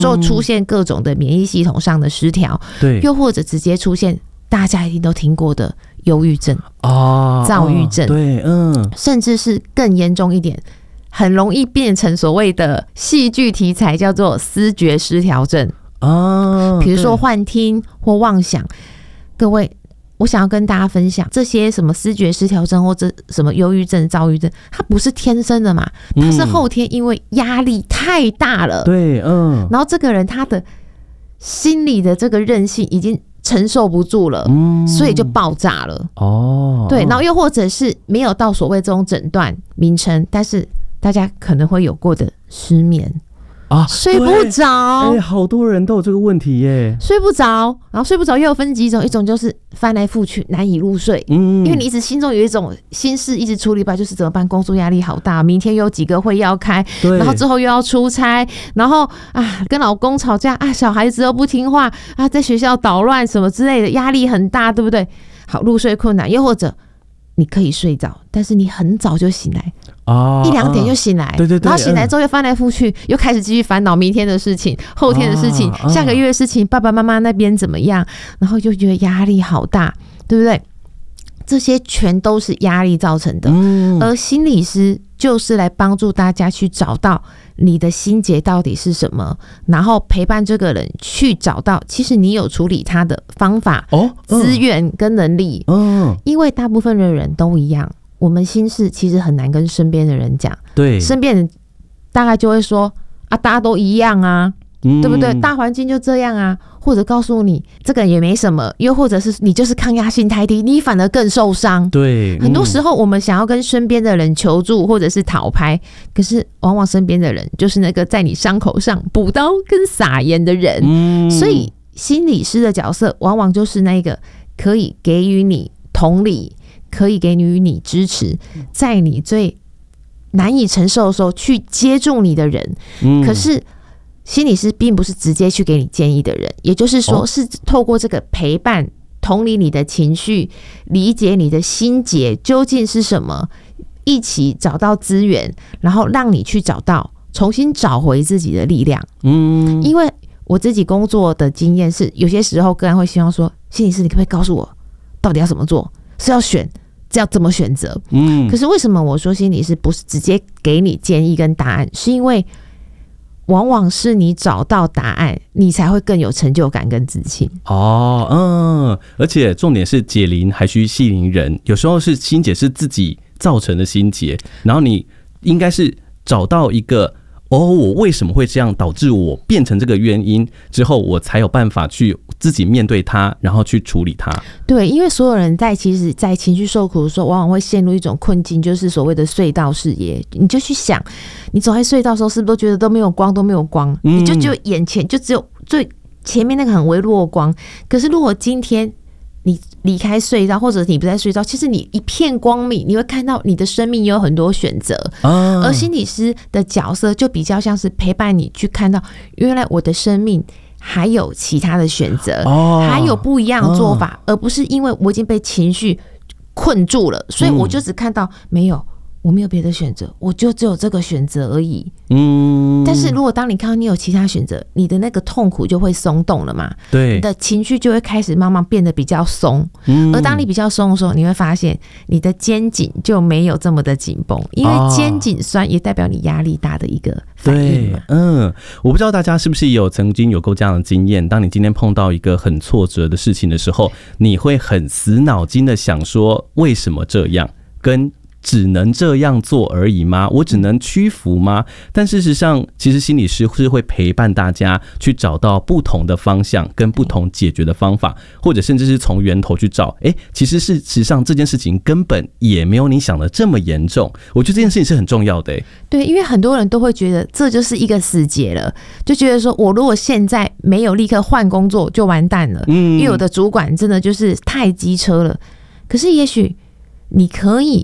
就出现各种的免疫系统上的失调， 对， 又或者直接出现大家一定都听过的忧郁症、躁郁症， 对， 甚至是更严重一点，很容易变成所谓的戏剧题材，叫做思觉失调症比如说幻听或妄想。各位，我想要跟大家分享，这些什么思觉失调症或者什么忧郁症、躁郁症，它不是天生的嘛，它是后天因为压力太大了， 对， 然后这个人他的心理的这个韧性已经承受不住了，所以就爆炸了。对，然后又或者是没有到所谓这种诊断名称，但是大家可能会有过的失眠。睡不着， 好多人都有这个问题耶， 睡不着，然后睡不着又有分几种，一种就是翻来覆去难以入睡，因为你一直心中有一种心事一直处理不来，就是怎么办，工作压力好大，明天又有几个会要开，然后之后又要出差，然后跟老公吵架小孩子又不听话在学校捣乱什么之类的，压力很大，对不对？好，入睡困难，又或者你可以睡着，但是你很早就醒来，1-2点就醒来， 对， 然后醒来之后又翻来覆去，又开始继续烦恼明天的事情、后天的事情、下个月的事情，爸爸妈妈那边怎么样，然后就觉得压力好大，对不对？这些全都是压力造成的，而心理师就是来帮助大家去找到你的心结到底是什么，然后陪伴这个人去找到其实你有处理他的方法、资源跟能力。因为大部分的人都一样，我们心事其实很难跟身边的人讲，对，身边人大概就会说大家都一样啊，对不对？大环境就这样啊，或者告诉你这个也没什么，又或者是你就是抗压性太低，你反而更受伤。对，很多时候我们想要跟身边的人求助或者是讨拍，可是往往身边的人就是那个在你伤口上补刀跟撒盐的人，所以心理师的角色往往就是那个可以给予你同理，可以给予你支持，在你最难以承受的时候去接住你的人。可是心理师并不是直接去给你建议的人，也就是说是透过这个陪伴，同理你的情绪，理解你的心结究竟是什么，一起找到资源，然后让你去重新找回自己的力量。因为我自己工作的经验是，有些时候个人会希望说，心理师你可不可以告诉我到底要怎么做，是要选要怎么选择。可是为什么我说心理师不是直接给你建议跟答案，是因为往往是你找到答案，你才会更有成就感跟自信。 而且重点是解铃还须系铃人，有时候是心结是自己造成的心结，然后你应该是找到一个我为什么会这样，导致我变成这个原因之后，我才有办法去自己面对它，然后去处理它。 对，因为所有人其实在情绪受苦的时候，往往会陷入一种困境，就是所谓的隧道视野。你就去想，你走在隧道的时候，是不是都觉得都没有光，都没有光？你就只有眼前就只有最前面那个很微弱的光。可是如果今天你离开隧道，或者你不在隧道，其实你一片光明，你会看到你的生命有很多选择。而心理师的角色就比较像是陪伴你去看到，原来我的生命还有其他的选择，还有不一样的做法，而不是因为我已经被情绪困住了，所以我就只看到我没有别的选择，我就只有这个选择而已。但是如果当你看到你有其他选择，你的那个痛苦就会松动了嘛，对，你的情绪就会开始慢慢变得比较松。而当你比较松的时候，你会发现你的肩颈就没有这么的紧绷，因为肩颈酸也代表你压力大的一个反应嘛。 我不知道大家是不是有曾经有过这样的经验，当你今天碰到一个很挫折的事情的时候，你会很死脑筋的想说为什么这样，跟只能这样做而已吗？我只能屈服吗？但事实上，其实心理师是会陪伴大家去找到不同的方向跟不同解决的方法，或者甚至是从源头去找。其实事实上这件事情根本也没有你想的这么严重。我觉得这件事情是很重要的。 对，因为很多人都会觉得这就是一个死结了，就觉得说我如果现在没有立刻换工作就完蛋了，因为我的主管真的就是太机车了。可是也许你可以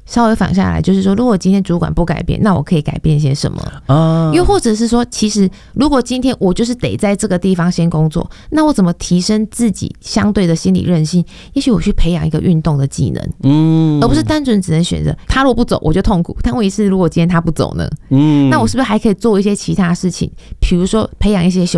稍微反下来，就是说，如果今天主管不改变，那我可以改变些什么啊？又或者是说，其实如果今天我就是得在这个地方先工作，那我怎么提升自己相对的心理韧性？也许我去培养一个运动的技能，而不是单纯只能选择他如果不走我就痛苦。但问题是，如果今天他不走呢？那我是不是还可以做一些其他事情？比如说培养一些